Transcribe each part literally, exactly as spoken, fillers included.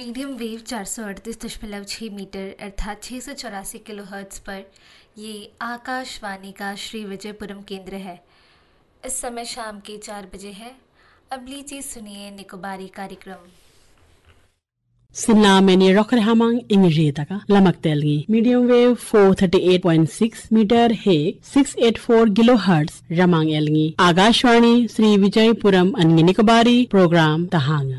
Medium wave चार सौ अड़तीस दशमलव छः मीटर अर्थात छः सौ चौरासी किलो हर्ट्ज पर ये आकाशवाणी का श्री विजयपुरम केंद्र है। इस समय शाम के चार बजे है। अब लीजिए सुनिए निकोबारी कार्यक्रम। Sinna meni rocker hamang ingrid ka lamak telgi medium wave four thirty-eight point six meter he six eighty-four kilohertz ramang elgi Agashwani Sri Vijaypuram and Nikobari program tahanga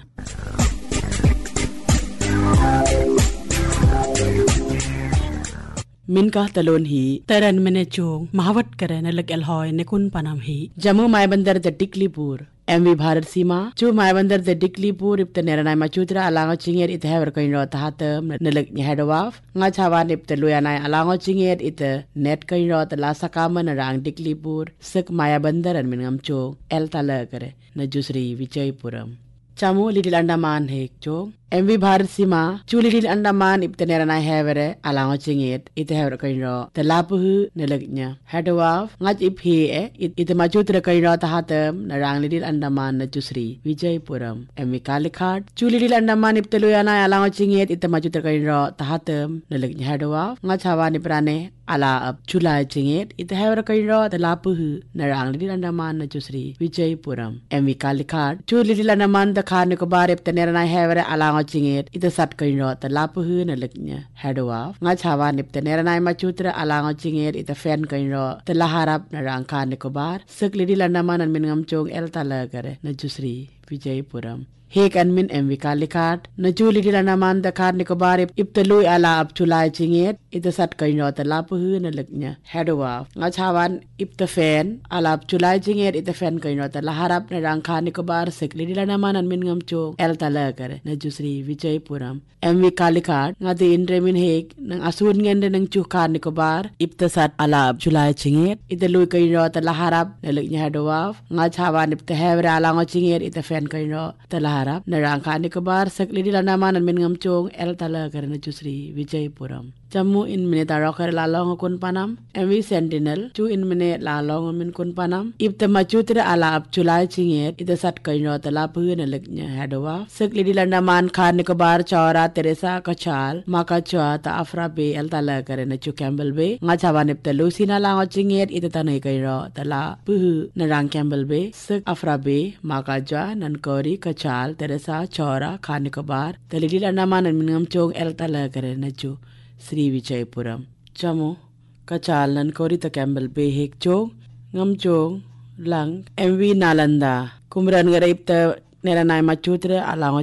Minka talon hi taran mene chong mahawat kare na lag elhoy ne kun panam hi Jammu mai bandar the Tiklipur M V Bharat Sima chu mai bandar the Tiklipur ip the neranai machutra alango chinger it haver koin ro tahatam nalag nyahadawaf nga chawan ip the luyanai alango chinger it net koin ro ta lasakama na rang Tiklipur sek maya bandar an minam cho el tala kare na jusri Vijaypuram Chamu Little Andaman hek cho M V Bharat Sima chu Little Andaman ip the neranai havere alango chinger it haver koin ro ta lapuhu nalagnya hadawaf ngaj ip he it it machutra koin ro tahatam na rang Little Andaman na jusri Vijaypuram M V Kalikhat chu Little Andaman ip the luyanai alango chinger it machutra koin ro tahatam nalagnya hadawaf ngaj chawan iprane ala ab chulai chinger it haver koin ro ta lapuhu na rang Little Andaman na jusri Vijaypuram M V Kalikhat chu Little Andaman the khan ko bar ip the neranai havere alango chinget ita sat kain ro ta lapuhu na lagnya hadawaf nga chawan ip te neranai machutra alango chinget ita fen kain ro ta laharap na rang khan ko bar sak Little Andaman an min ngam chong el tala kare na jusri Vijaypuram hek an min M V Kalikhat na chu Little Andaman da khan ko bar ip te lui ala ap chulai chinget ita sat kain ro ta lapuhu na lagnya hadawaf nga chawan ip te fen ala ap chulai chinget ita fen kain ro ta laharap na rang khan ko bar sak Little Andaman an min ngam chong el tala kare na jusri Vijaypuram M V Kalikhat nga de indre min hek nang asun ngende nang chu khan ko bar ip te sat ala ap chulai chinget ita lui kain ro ta laharap na lagnya hadawaf nga chawan ip te hevra ala ngo chinget ita fen kain ro ta laharap na rang khan ko bar sak Little Andaman an min ngam chong el tala kare na jusri Vijaypuram Jammu in minute rocker la long kun panam M V Sentinel chu in minute la long min kun panam ip te machutra ala ap chulai chinget ita sat kain ro ta lapu na lagnya hadawa sak Little Andaman khan ko bar chora Teresa Kachal maka chwa ta afra be el tala kare na chu Campbell be nga chawan ip te Lucina la chinget ita tanai kain ro ta la pu na rang Campbell be sak afra be maka jwa nan kori Kachal Teresa chora khan ko bar ta Little Andaman min ngam chong el tala kare na chu Sri Vijaypuram Jammu Kachal nan kori ta Campbell be hek chong ngam chong lang M V Nalanda kumran garip ta neranai machutra alango